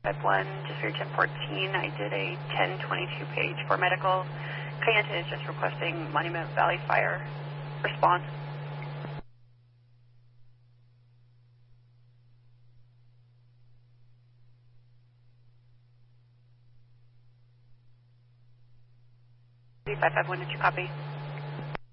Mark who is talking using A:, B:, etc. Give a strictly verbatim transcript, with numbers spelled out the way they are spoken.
A: Type one, just for your ten fourteen, I did a ten twenty-two page for medical. Kayenta is just requesting Monument Valley Fire response. five five one, did you copy?